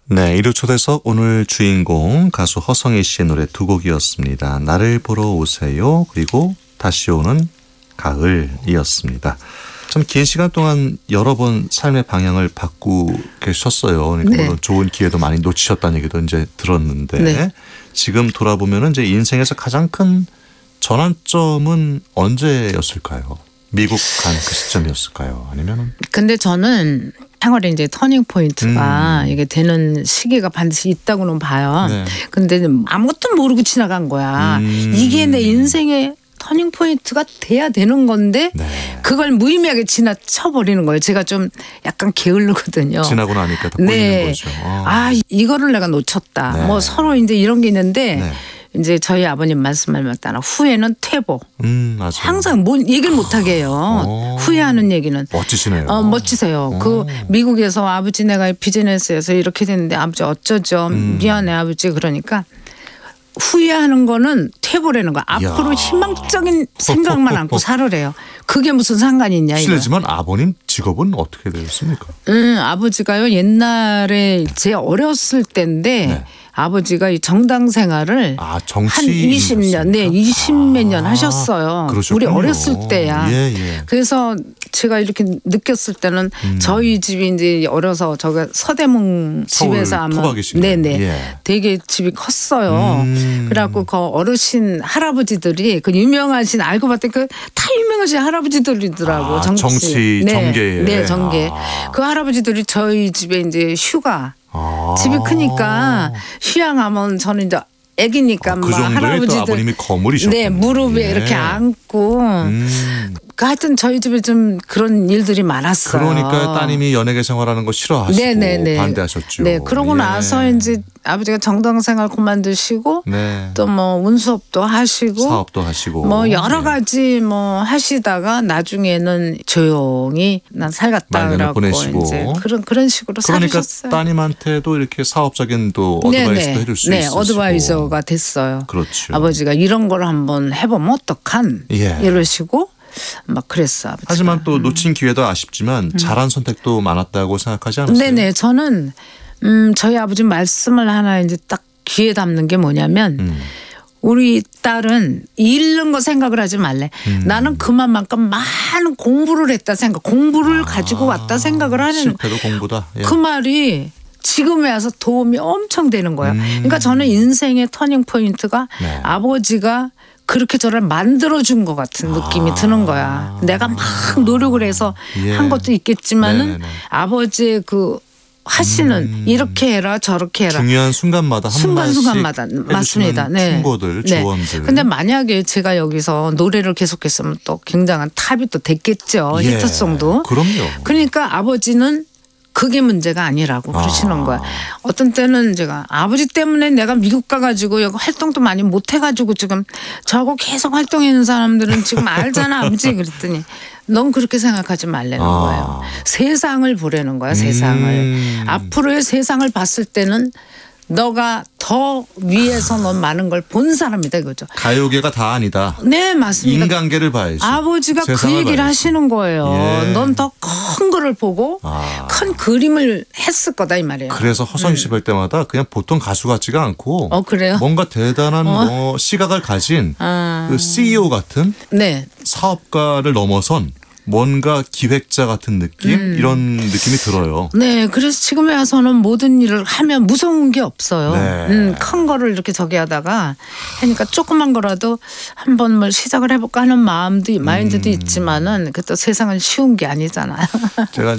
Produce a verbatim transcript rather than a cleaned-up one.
네, 일요 초대석 오늘 주인공 가수 허성희 씨의 노래 두 곡이었습니다. 나를 보러 오세요. 그리고 다시 오는 가을이었습니다. 참 긴 시간 동안 여러 번 삶의 방향을 바꾸고 계셨어요. 그러니까 네. 물론 좋은 기회도 많이 놓치셨다는 얘기도 이제 들었는데 네. 지금 돌아보면은 이제 인생에서 가장 큰 전환점은 언제였을까요? 미국 간 그 시점이었을까요? 아니면은? 근데 저는 생활에 이제 터닝 포인트가 음. 이게 되는 시기가 반드시 있다고는 봐요. 네. 근데 아무것도 모르고 지나간 거야. 음. 이게 내 인생의 터닝 포인트가 돼야 되는 건데 네. 그걸 무의미하게 지나쳐 버리는 거예요. 제가 좀 약간 게을르거든요. 지나고 나니까 다 보이는 네. 거죠. 어. 아, 이거를 내가 놓쳤다. 네. 뭐 서로 이제 이런 게 있는데 네. 이제 저희 아버님 말씀을 따라 후회는 퇴보. 음, 맞아요. 항상 뭘 얘기를 못 하게 해요. 오. 후회하는 얘기는. 멋지시네요. 어, 멋지세요. 오. 그 미국에서 아버지 내가 비즈니스에서 이렇게 됐는데 아버지 어쩌죠. 음. 미안해 아버지. 그러니까 후회하는 거는 퇴보라는 거야. 앞으로 이야. 희망적인 생각만 안고 살으래요. 그게 무슨 상관이 있냐 이거. 실례지만 아버님 직업은 어떻게 되셨습니까? 음, 아버지가요 옛날에 제 어렸을 때인데 네. 아버지가 이 정당 생활을 아, 정치 한 이십 년, 네, 이십몇 년 아, 하셨어요. 그러셨군요. 우리 어렸을 때야. 예, 예. 그래서 제가 이렇게 느꼈을 때는 음. 저희 집이 이제 어려서 저가 서대문 서울 집에서 아마 토박이시네요. 네네 예. 되게 집이 컸어요. 음. 그래갖고 그 어르신 할아버지들이 그 유명하신 알고 봤더니 그 다 유명하신 할아버지들이더라고. 아, 정치, 정치 네. 정계에. 네, 정계. 아. 그 할아버지들이 저희 집에 이제 휴가 아. 집이 크니까 휴양하면 저는 이제 애기니까 아, 그 막 정도의 또 할아버지들 아버님이 거물이셨군요. 네 무릎에 예. 이렇게 안고 음. 그 하여튼 저희 집에 좀 그런 일들이 많았어요. 그러니까 따님이 연예계 생활하는 거 싫어하시고 네네네. 반대하셨죠. 네 그러고 예. 나서 이제 아버지가 정당 생활 그만두시고 네. 또 뭐 운수업도 하시고 사업도 하시고 뭐 여러 예. 가지 뭐 하시다가 나중에는 조용히 난 살겠다 말년을 그러고 보내시고. 이제 그런 그런 식으로 그러니까 살으셨어요. 따님한테도 이렇게 사업적인 또 어드바이스도 네네. 해줄 수 네, 있으시고. 어드바이저가 됐어요. 그렇죠. 아버지가 이런 걸 한번 해보면 어떡한 예. 이러시고 막 그랬어 아버지가. 하지만 또 놓친 기회도 아쉽지만 잘한 선택도 많았다고 생각하지 않았어요? 네네 저는 음, 저희 아버지 말씀을 하나 이제 딱 귀에 담는 게 뭐냐면 음. 우리 딸은 잃는 거 생각을 하지 말래. 음. 나는 그만큼 많은 공부를 했다 생각, 공부를 가지고 왔다 생각을 하는 실패도 공부다. 예. 그 말이 지금에 와서 도움이 엄청 되는 거야. 음. 그러니까 저는 인생의 터닝 포인트가 네. 아버지가 그렇게 저를 만들어준 것 같은 느낌이 아. 드는 거야. 내가 막 노력을 해서 예. 한 것도 있겠지만은 네네네. 아버지의 그 하시는 음. 이렇게 해라 저렇게 해라. 중요한 순간마다 한 순간순간마다 번씩 맞습니다. 해주시는 네. 충고들, 네. 조언들. 근데 만약에 제가 여기서 노래를 계속했으면 또 굉장한 탑이 또 됐겠죠. 예. 히트송도. 그럼요. 그러니까 아버지는 그게 문제가 아니라고 그러시는 아. 거야. 어떤 때는 제가 아버지 때문에 내가 미국 가가지고 여기 활동도 많이 못 해가지고 지금 저거 계속 활동하는 사람들은 지금 알잖아 아버지 그랬더니 넌 그렇게 생각하지 말라는 아. 거예요. 세상을 보라는 거야 세상을. 음. 앞으로의 세상을 봤을 때는 너가 더 위에서 넌 많은 걸 본 사람이다 이거죠. 가요계가 다 아니다. 네 맞습니다. 인간계를 봐야지. 아버지가 그 세상을 얘기를 봐야지. 하시는 거예요. 예. 넌 더 큰 거를 보고 아. 큰 그림을 했을 거다 이 말이에요. 그래서 허성희 씨 볼 때마다 그냥 보통 가수 같지가 않고 어 그래요? 뭔가 대단한 뭐 시각을 가진 아. 그 씨이오 같은 네. 사업가를 넘어선 뭔가 기획자 같은 느낌 음. 이런 느낌이 들어요. 네, 그래서 지금에 와서는 모든 일을 하면 무서운 게 없어요. 네. 음, 큰 거를 이렇게 저기 하다가 하니까 조그만 거라도 한번 뭘 시작을 해볼까 하는 마음도 마인드도 음. 있지만은 그 또 세상은 쉬운 게 아니잖아요. 제가